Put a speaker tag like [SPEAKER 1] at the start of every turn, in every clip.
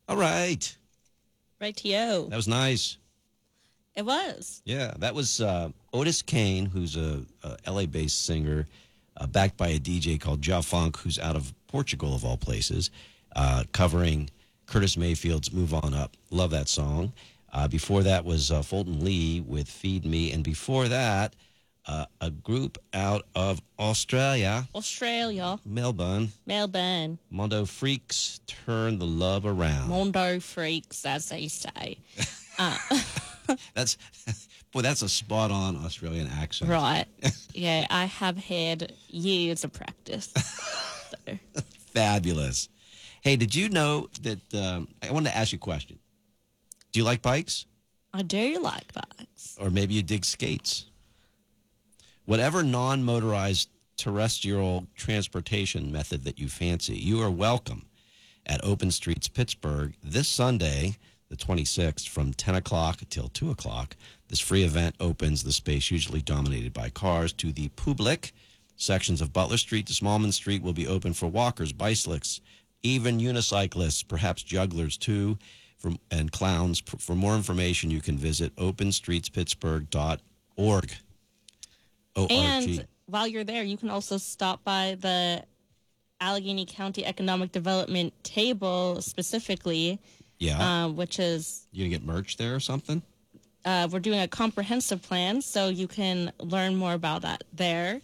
[SPEAKER 1] All right.
[SPEAKER 2] Right to you.
[SPEAKER 1] That was nice.
[SPEAKER 2] It was.
[SPEAKER 1] Yeah, that was Otis Kane, who's a LA-based singer, backed by a DJ called Ja Funk, who's out of Portugal, of all places, covering Curtis Mayfield's Move On Up. Love that song. Before that was Fulton Lee with Feed Me. And before that, a group out of Australia, Melbourne, Mondo Freaks, Turn the Love Around.
[SPEAKER 2] Mondo Freaks, as they say.
[SPEAKER 1] That's a spot-on Australian accent.
[SPEAKER 2] Right. Yeah, I have had years of practice. So.
[SPEAKER 1] Fabulous. Hey, did you know that I wanted to ask you a question. Do you like bikes?
[SPEAKER 2] I do like bikes.
[SPEAKER 1] Or maybe you dig skates. Whatever non-motorized terrestrial transportation method that you fancy, you are welcome at Open Streets Pittsburgh this Sunday, the 26th, from 10 o'clock till 2 o'clock. This free event opens the space usually dominated by cars to the public. Sections of Butler Street to Smallman Street will be open for walkers, bicyclists, even unicyclists, perhaps jugglers too, and clowns. For more information, you can visit openstreetspittsburgh.org. O-R-G.
[SPEAKER 2] And while you're there, you can also stop by the Allegheny County Economic Development table specifically.
[SPEAKER 1] Yeah.
[SPEAKER 2] Which is...
[SPEAKER 1] You going to get merch there or something?
[SPEAKER 2] We're doing a comprehensive plan, so you can learn more about that there.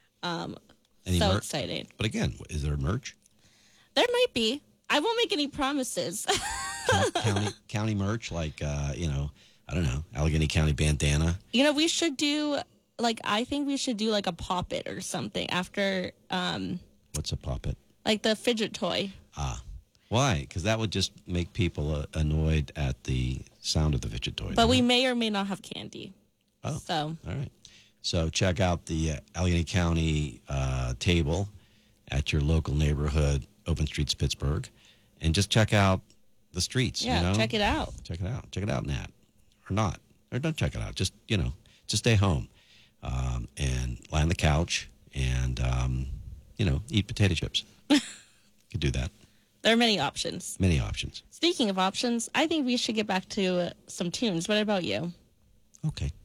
[SPEAKER 2] Excited.
[SPEAKER 1] But again, is there merch?
[SPEAKER 2] There might be. I won't make any promises.
[SPEAKER 1] county merch, like, I don't know, Allegheny County bandana.
[SPEAKER 2] We should do... I think we should do a pop-it or something after...
[SPEAKER 1] What's a pop-it?
[SPEAKER 2] Like the fidget toy.
[SPEAKER 1] Why? Because that would just make people annoyed at the sound of the fidget toy.
[SPEAKER 2] But we may or may not have candy.
[SPEAKER 1] Oh,
[SPEAKER 2] so.
[SPEAKER 1] All right. So check out the Allegheny County table at your local neighborhood, Open Streets Pittsburgh, and just check out the streets.
[SPEAKER 2] Yeah, check it out.
[SPEAKER 1] Check it out. Check it out, Nat. Or not. Or don't check it out. Just stay home. And lie on the couch and, eat potato chips. You could do that.
[SPEAKER 2] There are many options.
[SPEAKER 1] Many options.
[SPEAKER 2] Speaking of options, I think we should get back to some tunes. What about you?
[SPEAKER 1] Okay.